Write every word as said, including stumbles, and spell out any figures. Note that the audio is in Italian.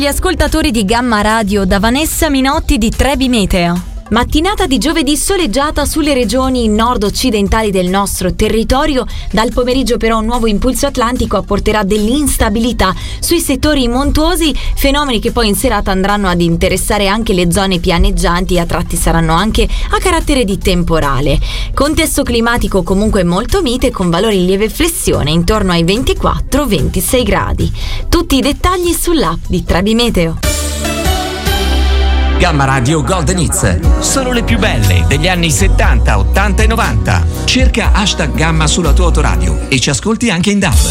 agli ascoltatori di Gamma Radio da Vanessa Minotti di Trebi Meteo. Mattinata di giovedì soleggiata sulle regioni nord-occidentali del nostro territorio. Dal pomeriggio però un nuovo impulso atlantico apporterà dell'instabilità sui settori montuosi, fenomeni che poi in serata andranno ad interessare anche le zone pianeggianti e a tratti saranno anche a carattere di temporale. Contesto climatico comunque molto mite, con valori in lieve flessione intorno ai ventiquattro ventisei gradi. Tutti i dettagli sull'app di Trebi Meteo. Gamma Radio Golden Hits, solo le più belle degli anni settanta, ottanta e novanta. Cerca hashtag Gamma sulla tua autoradio e ci ascolti anche in D A B.